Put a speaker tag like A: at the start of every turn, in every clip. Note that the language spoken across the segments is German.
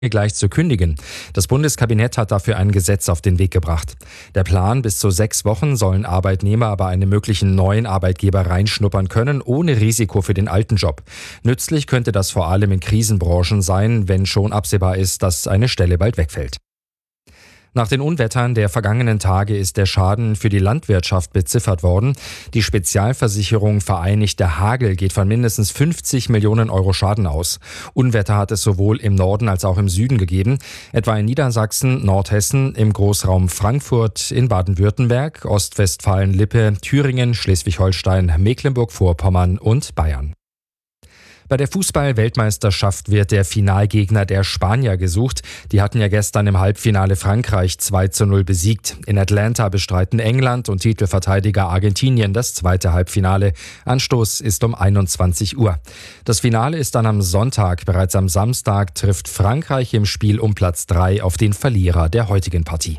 A: gleich zu kündigen. Das Bundeskabinett hat dafür ein Gesetz auf den Weg gebracht. Der Plan: bis zu 6 Wochen sollen Arbeitnehmer bei einem möglichen neuen Arbeitgeber reinschnuppern können, ohne Risiko für den alten Job. Nützlich könnte das vor allem in Krisenbranchen sein, wenn schon absehbar ist, dass eine Stelle bald wegfällt. Nach den Unwettern der vergangenen Tage ist der Schaden für die Landwirtschaft beziffert worden. Die Spezialversicherung Vereinigter Hagel geht von mindestens 50 Millionen Euro Schaden aus. Unwetter hat es sowohl im Norden als auch im Süden gegeben, etwa in Niedersachsen, Nordhessen, im Großraum Frankfurt, in Baden-Württemberg, Ostwestfalen-Lippe, Thüringen, Schleswig-Holstein, Mecklenburg-Vorpommern und Bayern. Bei der Fußball-Weltmeisterschaft wird der Finalgegner der Spanier gesucht. Die hatten ja gestern im Halbfinale Frankreich 2:0 besiegt. In Atlanta bestreiten England und Titelverteidiger Argentinien das zweite Halbfinale. Anstoß ist um 21 Uhr. Das Finale ist dann am Sonntag. Bereits am Samstag trifft Frankreich im Spiel um Platz 3 auf den Verlierer der heutigen Partie.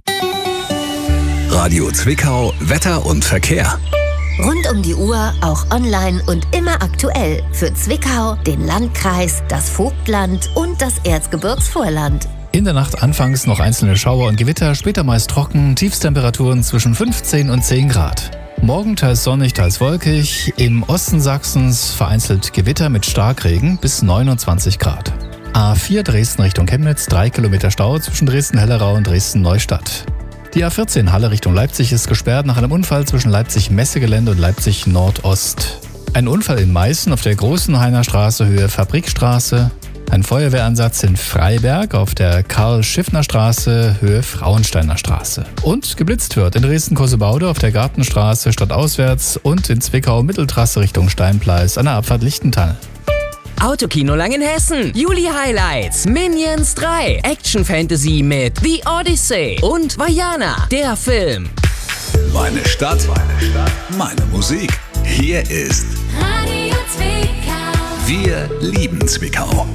B: Radio Zwickau, Wetter und Verkehr.
C: Rund um die Uhr, auch online und immer aktuell. Für Zwickau, den Landkreis, das Vogtland und das Erzgebirgsvorland.
D: In der Nacht anfangs noch einzelne Schauer und Gewitter, später meist trocken, Tiefstemperaturen zwischen 15 und 10 Grad. Morgen teils sonnig, teils wolkig, im Osten Sachsens vereinzelt Gewitter mit Starkregen bis 29 Grad. A4 Dresden Richtung Chemnitz, 3 Kilometer Stau zwischen Dresden-Hellerau und Dresden-Neustadt. Die A14 Halle Richtung Leipzig ist gesperrt nach einem Unfall zwischen Leipzig-Messegelände und Leipzig-Nordost. Ein Unfall in Meißen auf der Großenhainer Straße Höhe Fabrikstraße. Ein Feuerwehreinsatz in Freiberg auf der Karl-Schiffner-Straße Höhe Frauensteiner Straße. Und geblitzt wird in Dresden-Kosebaude auf der Gartenstraße stadtauswärts und in Zwickau Mitteltrasse Richtung Steinpleis an der Abfahrt Lichtental.
E: Autokino Langenhessen. Juli Highlights. Minions 3. Action Fantasy mit The Odyssey. Und Vaiana, der Film.
B: Meine Stadt, meine Musik. Hier ist
F: Radio Zwickau.
B: Wir lieben Zwickau.